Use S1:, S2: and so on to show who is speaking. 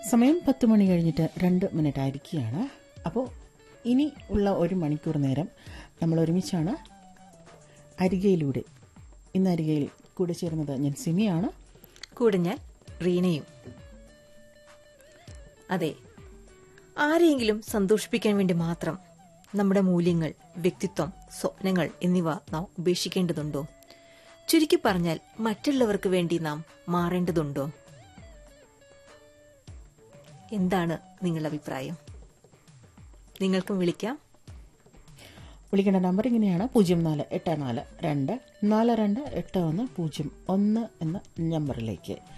S1: സമയം 10 മണി കഴിഞ്ഞിട്ട് 2 ആയിരിക്കുകയാണ്. അപ്പോൾ ഇനി ഉള്ള 1 മണിക്കൂർ നേരം നമ്മൾ ഒരുമിച്ചാണ് അരികയിലൂടെ. ഇന്ന് അരികയിൽ കൂടെ ചേർന്നത് ഞാൻ സിമിയാണ്,
S2: കൂടെ ഞാൻ റീനയും. അതെ, ആരെയെങ്കിലും സന്തോഷിപ്പിക്കാൻ വേണ്ടി മാത്രം നമ്മുടെ മൂല്യങ്ങൾ, വ്യക്തിത്വം, സ്വപ്നങ്ങൾ എന്നിവ നാം ഉപേക്ഷിക്കേണ്ടതുണ്ടോ? ചുരുക്കി പറഞ്ഞാൽ മറ്റുള്ളവർക്ക് വേണ്ടി നാം മാറേണ്ടതുണ്ടോ? എന്താണ് നിങ്ങളുടെ അഭിപ്രായം? നിങ്ങൾക്കും വിളിക്കാം.
S1: വിളിക്കേണ്ട നമ്പർ ഇങ്ങനെയാണ്: 0484 2 428101 എന്ന നമ്പറിലേക്ക്.